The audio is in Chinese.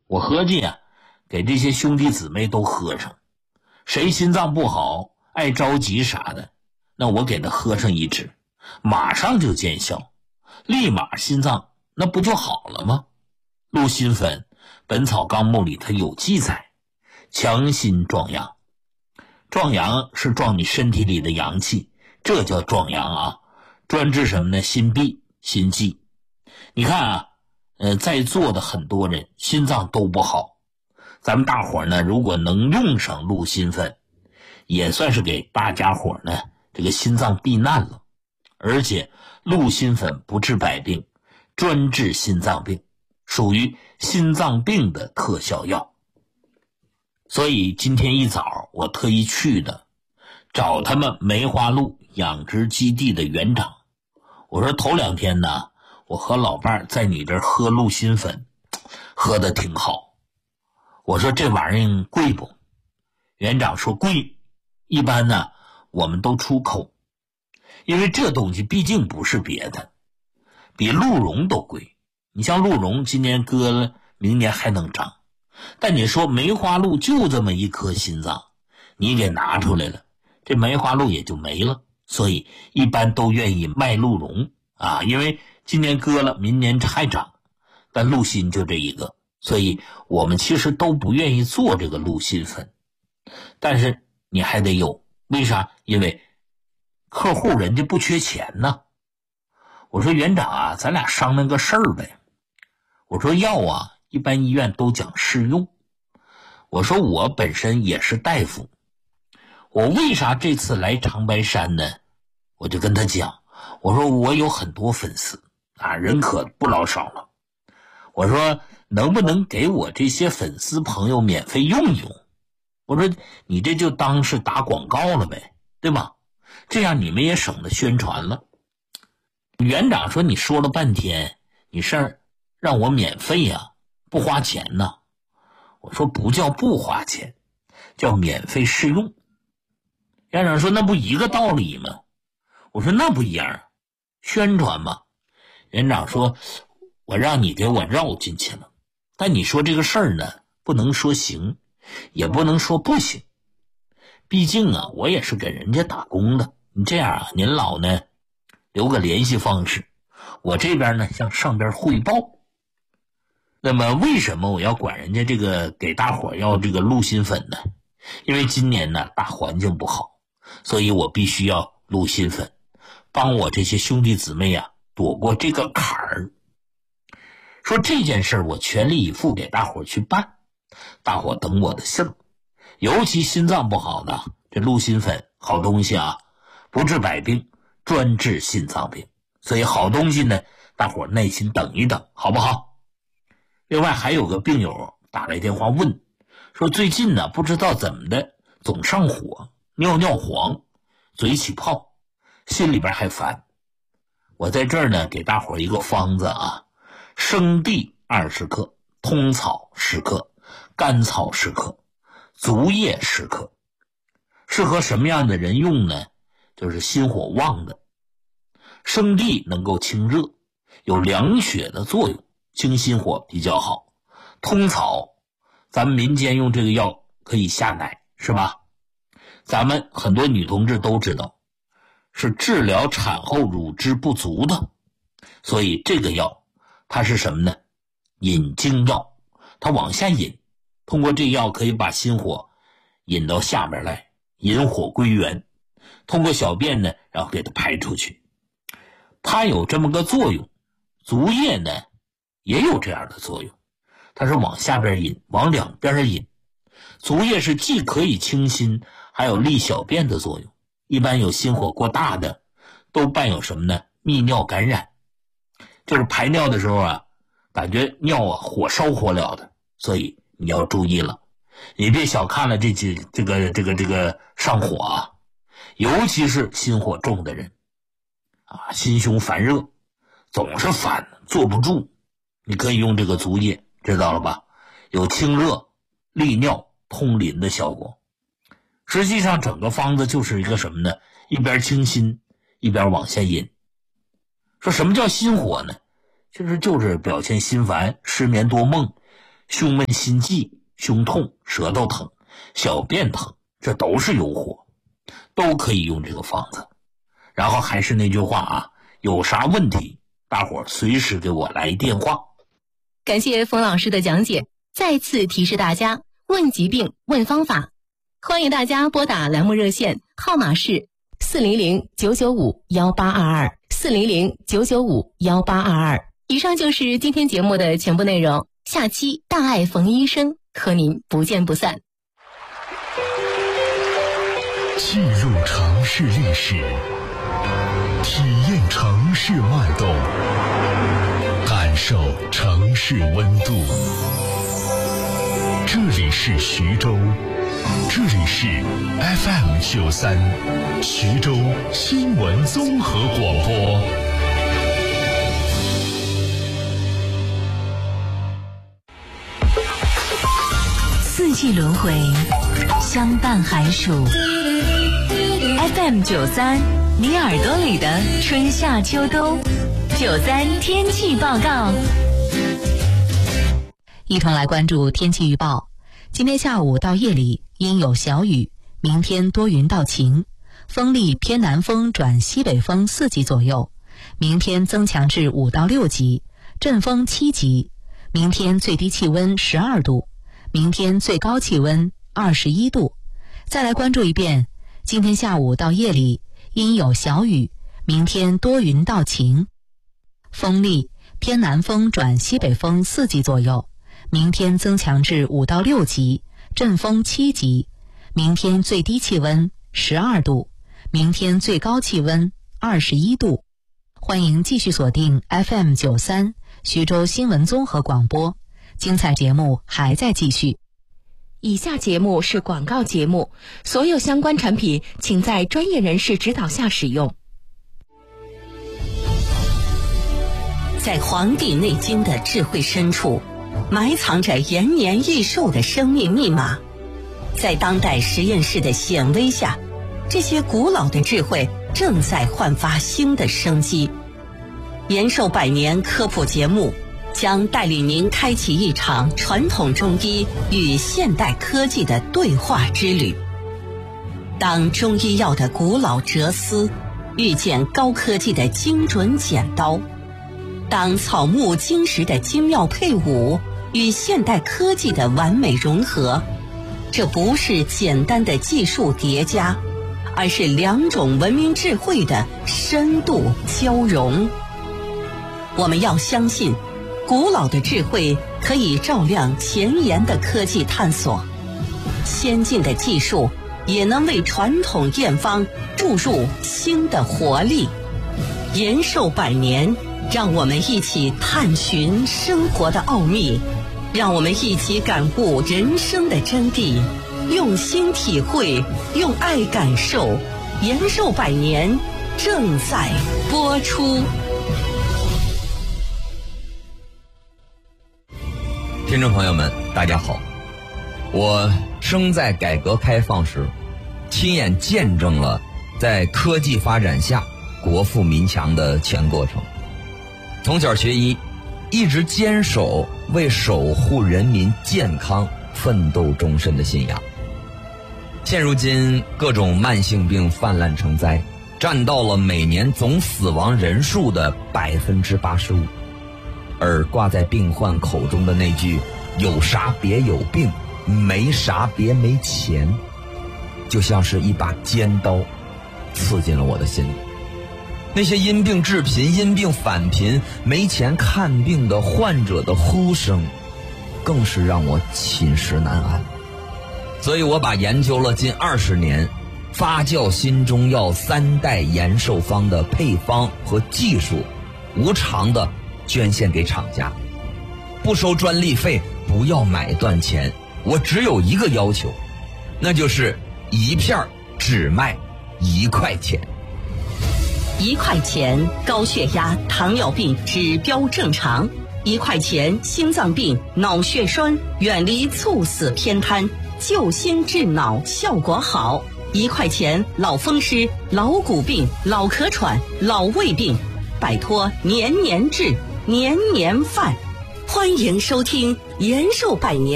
我合计啊，给这些兄弟姊妹都喝上，谁心脏不好爱着急啥的，那我给他喝上一支，马上就见效，立马心脏那不就好了吗？鹿心粉本草纲目里它有记载，强心壮阳。壮阳是壮你身体里的阳气，这叫壮阳啊，专治什么呢？心闭心悸。你看啊，在座的很多人心脏都不好，咱们大伙呢如果能用上鹿心粉，也算是给大家伙呢这个心脏避难了。而且鹿心粉不治百病，专治心脏病，属于心脏病的特效药。所以今天一早我特意去的，找他们梅花鹿养殖基地的园长，我说头2天呢，我和老伴儿在你这儿喝鹿心粉，喝得挺好。我说这玩意儿贵不？园长说贵，一般呢我们都出口，因为这东西毕竟不是别的，比鹿茸都贵。你像鹿茸今年割了，明年还能长，但你说梅花鹿就这么一颗心脏，你给拿出来了，这梅花鹿也就没了。所以一般都愿意卖鹿茸啊，因为今年割了，明年还长，但鹿心就这一个，所以我们其实都不愿意做这个鹿心粉，但是你还得有，为啥？因为客户人家不缺钱呢。我说园长啊，咱俩商量个事儿呗。我说药啊，一般医院都讲试用。我说我本身也是大夫，我为啥这次来长白山呢？我就跟他讲，我说我有很多粉丝啊，人可不老少了。我说能不能给我这些粉丝朋友免费用一用？我说你这就当是打广告了呗，对吗？这样你们也省得宣传了。园长说你说了半天，你是让我免费呀，不花钱呢。我说不叫不花钱，叫免费试用。园长说那不一个道理吗？我说那不一样，宣传嘛。园长说我让你给我绕进去了，但你说这个事儿呢，不能说行，也不能说不行。毕竟啊，我也是给人家打工的。你这样啊，您老呢留个联系方式，我这边呢向上边汇报。那么为什么我要管人家这个给大伙要这个鹿心粉呢？因为今年呢大环境不好，所以我必须要鹿心粉，帮我这些兄弟姊妹啊躲过这个坎儿。说这件事我全力以赴给大伙去办，大伙等我的信儿。尤其心脏不好的，这鹿心粉好东西啊，不治百病，专治心脏病。所以好东西呢，大伙耐心等一等，好不好？另外还有个病友打来电话问，说最近呢不知道怎么的，总上火，尿尿黄，嘴起泡，心里边还烦。我在这儿呢给大伙一个方子啊，生地20克，通草10克，甘草10克，竹叶10克。适合什么样的人用呢？就是心火旺的。生地能够清热，有凉血的作用，清心火比较好。通草，咱们民间用这个药可以下奶，是吧？咱们很多女同志都知道，是治疗产后乳汁不足的，所以这个药它是什么呢？引经药，它往下引，通过这药可以把心火引到下边来，引火归元，通过小便呢，然后给它排出去。它有这么个作用。竹叶呢也有这样的作用，它是往下边引，往两边引。竹叶是既可以清心，还有利小便的作用。一般有心火过大的都伴有什么呢？泌尿感染，就是排尿的时候啊，感觉尿啊火烧火燎的，所以你要注意了。你别小看了这个上火啊，尤其是心火重的人啊，心胸烦热，总是烦，坐不住，你可以用这个竹叶，知道了吧？有清热、利尿、通淋的效果。实际上整个方子就是一个什么呢？一边清心，一边往下引。说什么叫心火呢？就是表现心烦、失眠多梦、 胸闷心悸、胸痛、舌头疼、小便疼，这都是有火，都可以用这个方子。然后还是那句话啊，有啥问题大伙随时给我来电话。 感谢冯老师的讲解，再次提示大家，问疾病问方法，欢迎大家拨打栏目热线，号码是400-995-1822 400-995-1822。以上就是今天节目的全部内容，下期大爱冯医生和您不见不散。 记录城市历史，体验城市脉动，感受城市温度。这里是徐州，这里是 FM93 徐州新闻综合广播。 四季轮回，相伴寒暑。FM93，你耳朵里的春夏秋冬。93天气报告。一同来关注天气预报。今天下午到夜里阴有小雨，明天多云到晴，风力偏南风转西北风4级左右，明天增强至5到6级，阵风7级。明天最低气温12度，明天最高气温21度。再来关注一遍，今天下午到夜里阴有小雨，明天多云到晴，风力偏南风转西北风4级左右，明天增强至5到6级，阵风7级。明天最低气温12度，明天最高气温21度。欢迎继续锁定 FM93 徐州新闻综合广播，精彩节目还在继续。 以下节目是广告节目，所有相关产品请在专业人士指导下使用。 在《黄帝内经》的智慧深处，埋藏着延年益寿的生命密码。在当代实验室的显微下，这些古老的智慧正在焕发新的生机。延寿百年科普节目将带领您开启一场传统中医与现代科技的对话之旅。当中医药的古老哲思遇见高科技的精准剪刀，当草木金石的精妙配伍与现代科技的完美融合，这不是简单的技术叠加，而是两种文明智慧的深度交融。我们要相信，古老的智慧可以照亮前沿的科技探索，先进的技术也能为传统验方注入新的活力。延寿百年，让我们一起探寻生活的奥秘，让我们一起感悟人生的真谛，用心体会，用爱感受。延寿百年正在播出。 听众朋友们，大家好，我生在改革开放时，亲眼见证了在科技发展下国富民强的全过程。从小学医，一直坚守为守护人民健康奋斗终身的信仰。现如今各种慢性病泛滥成灾，占到了每年总死亡人数的85%，而挂在病患口中的那句有啥别有病，没啥别没钱，就像是一把尖刀刺进了我的心里。那些因病致贫、因病返贫、没钱看病的患者的呼声，更是让我寝食难安。所以我把研究了近20年发酵新中药3代延寿方的配方和技术，无偿的捐献给厂家，不收专利费，不要买断钱。我只有一个要求，那就是一片只卖1块钱。 1块钱高血压、糖尿病指标正常；1块钱心脏病、脑血栓远离猝死偏瘫，救心治脑效果好；1块钱老风湿、老骨病、老咳喘、老胃病，摆脱年年治、年年犯欢迎收听延寿百年